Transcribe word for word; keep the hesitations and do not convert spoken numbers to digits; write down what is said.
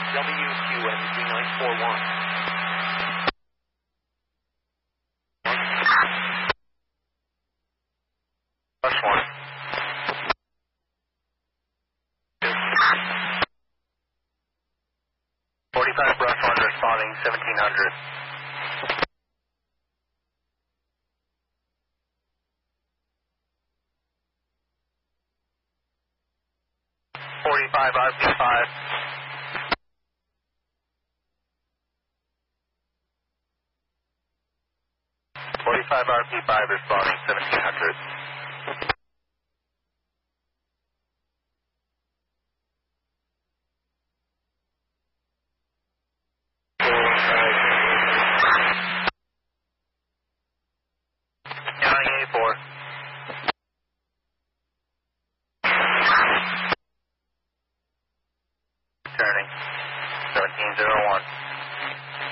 W Q M Z nine four one. Plus one. forty-five brush one responding seventeen hundred. forty-five R P five. forty-five R P five responding seventeen hundred. Counting A four. Turning seventeen zero one.